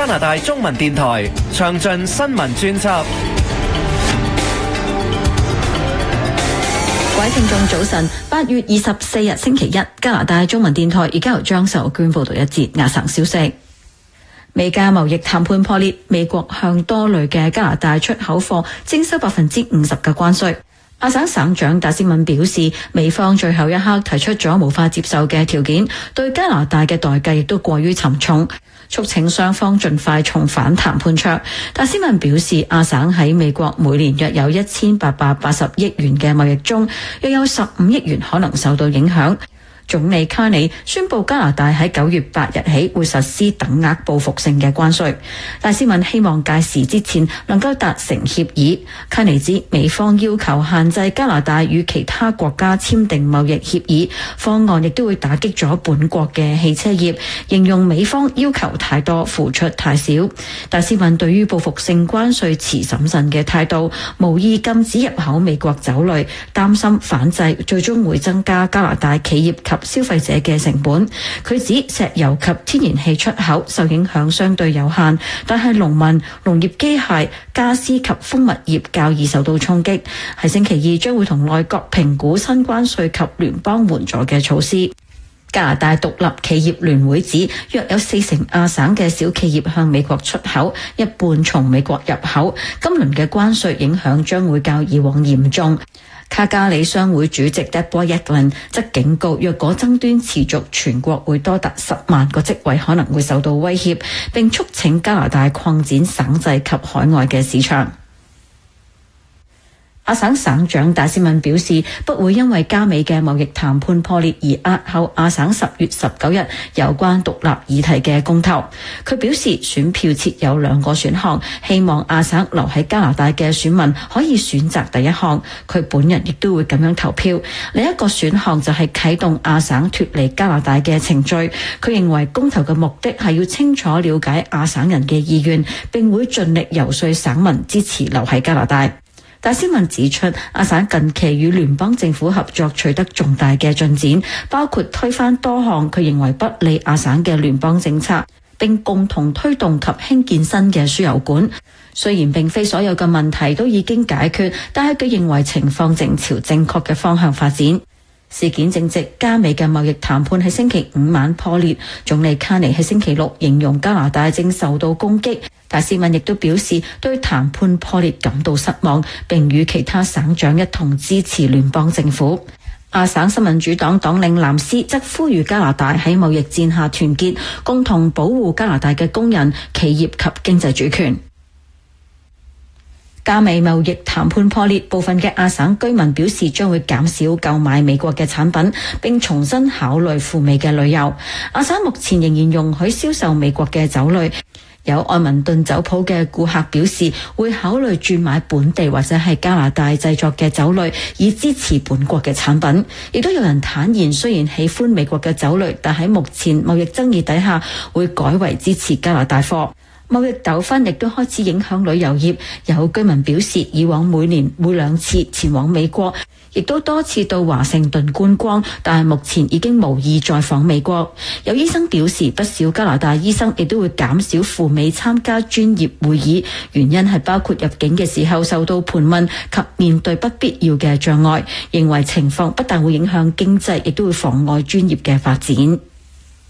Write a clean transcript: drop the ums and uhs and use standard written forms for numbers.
拿大中文電台詳盡新聞專輯。 各位聽眾早晨，8月24日星期一，加拿大中文電台而家由張秀娟報道一節亞省消息。美加貿易談判破裂，美國向多類嘅加拿大出口貨徵收50%嘅關稅。亞省省長達斯敏表示，美方最後一刻提出咗無法接受嘅條件，對加拿大嘅代價亦都過於沉重，促請雙方盡快重返談判桌。達斯敏表示，亞省喺美國每年約有1880億元嘅貿易中，約有15億元可能受到影響。總理卡尼宣布加拿大喺9月8日起會實施等額報復性嘅關稅。達斯敏希望屆時之前能夠達成協議。卡尼指美方要求限制加拿大與其他國家簽訂貿易協議方案，亦都會打擊咗本國嘅汽車業，形容美方要求太多，付出太少。達斯敏對於報復性關稅持審慎嘅態度，無意禁止入口美國酒類，擔心反制最終會增加加拿大企業及消費者嘅成本。佢指石油及天然氣出口受影響相對有限，但係農民、農業機械、家私及蜂蜜業較易受到衝擊。喺星期二將會同內閣評估新關稅及聯邦援助嘅措施。加拿大獨立企業聯會指，約有40%亞省嘅小企業向美國出口，一半從美國入口。今輪嘅關稅影響將會較以往嚴重。卡加里商會主席 Deborah Yedlin 則警告，若果爭端持續，全國會多達10萬個職位可能會受到威脅，並促請加拿大擴展省制及海外嘅市場。亞省省長達斯敏表示，不會因為加美嘅貿易談判破裂而押後亞省10月19日有關獨立議題嘅公投。佢表示，選票設有2個選項，希望亞省留喺加拿大嘅選民可以選擇第一項，佢本人亦都會咁樣投票。另一個選項就係啟動亞省脫離加拿大嘅程序。佢認為公投嘅目的係要清楚了解亞省人嘅意願，並會盡力游說省民支持留喺加拿大。達斯敏指出，亞省近期與聯邦政府合作取得重大嘅進展，包括推翻多項佢認為不利亞省嘅聯邦政策，並共同推動及興建新嘅輸油管。雖然並非所有嘅問題都已經解決，但係佢認為情況正朝正確嘅方向發展。事件正值加美嘅貿易談判喺星期5晚破裂，總理卡尼喺星期6形容加拿大正受到攻擊。達斯敏亦都表示對談判破裂感到失望，並與其他省長一同支持聯邦政府。亞省新民主黨黨領藍斯則呼籲加拿大喺貿易戰下團結，共同保護加拿大嘅工人、企業及經濟主權。加美貿易談判破裂，部分嘅亞省居民表示將會減少購買美國嘅產品，並重新考慮赴美嘅旅遊。亞省目前仍然容許銷售美國嘅酒類。有愛民頓酒鋪嘅顧客表示會考慮轉買本地或者係加拿大製作嘅酒類，以支持本國嘅產品。亦都有人坦言，雖然喜歡美國嘅酒類，但喺目前貿易爭議底下，會改為支持加拿大貨。貿易糾紛亦都開始影響旅遊業，有居民表示以往每年會2次前往美國，亦都多次到華盛頓觀光，但係目前已經無意再訪美國。有醫生表示，不少加拿大醫生亦都會減少赴美參加專業會議，原因係包括入境嘅時候受到盤問及面對不必要嘅障礙，認為情況不但會影響經濟，亦都會妨礙專業嘅發展。